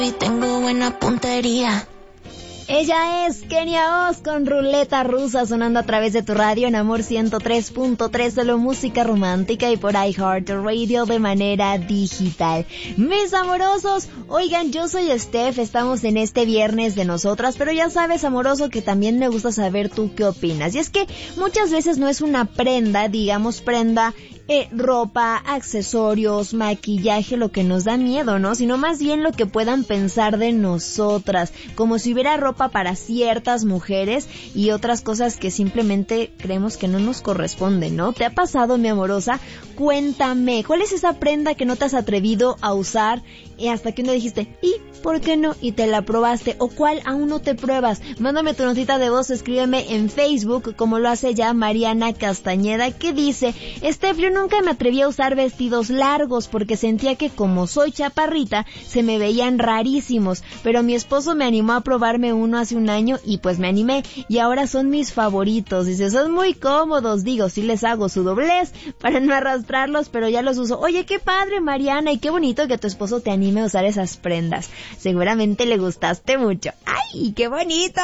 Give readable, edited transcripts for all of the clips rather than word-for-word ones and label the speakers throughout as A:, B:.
A: y tengo buena puntería.
B: Ella es Kenia Oz con Ruleta Rusa, sonando a través de tu radio en Amor 103.3, solo música romántica y por iHeartRadio de manera digital. Mis amorosos, oigan, yo soy Steph, estamos en este viernes de nosotras, pero ya sabes, amoroso, que también me gusta saber tú qué opinas. Y es que muchas veces no es una prenda, digamos prenda, ropa, accesorios, maquillaje, lo que nos da miedo, ¿no? Sino más bien lo que puedan pensar de nosotras, como si hubiera ropa para ciertas mujeres y otras cosas que simplemente creemos que no nos corresponden, ¿no? ¿Te ha pasado, mi amorosa? Cuéntame, ¿cuál es esa prenda que no te has atrevido a usar y hasta que uno dijiste, ¿y por qué no? Y te la probaste, o cuál aún no te pruebas? Mándame tu notita de voz, escríbeme en Facebook, como lo hace ya Mariana Castañeda, que dice, Steph, yo nunca me atreví a usar vestidos largos porque sentía que como soy chaparrita, se me veían rarísimos, pero mi esposo me animó a probarme uno hace un año y pues me animé, y ahora son mis favoritos. Dice, son muy cómodos, digo, sí les hago su doblez para no arrastrarlos, pero ya los uso. Oye, qué padre, Mariana, y qué bonito que tu esposo te anime a usar esas prendas. Seguramente le gustaste mucho. ¡Ay, qué bonito!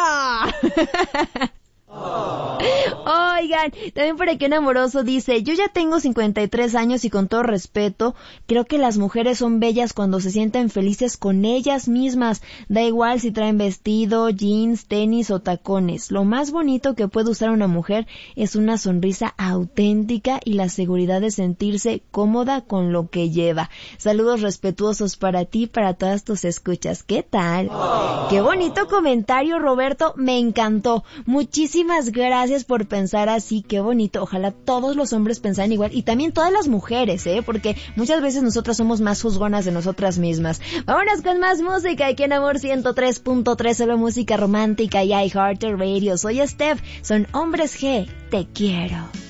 B: Oigan, también por aquí un amoroso dice, yo ya tengo 53 años y con todo respeto, creo que las mujeres son bellas cuando se sienten felices con ellas mismas, da igual si traen vestido, jeans, tenis o tacones. Lo más bonito que puede usar una mujer es una sonrisa auténtica y la seguridad de sentirse cómoda con lo que lleva. Saludos respetuosos para ti y para todas tus escuchas. ¿Qué tal? Qué bonito comentario, Roberto, me encantó. Muchísimas gracias por pensar así, qué bonito. Ojalá todos los hombres pensaran igual y también todas las mujeres, porque muchas veces nosotras somos más juzgonas de nosotras mismas. Vámonos con más música aquí en Amor 103.3, solo música romántica y iHeartRadio. Soy Steph, son Hombres G, te quiero.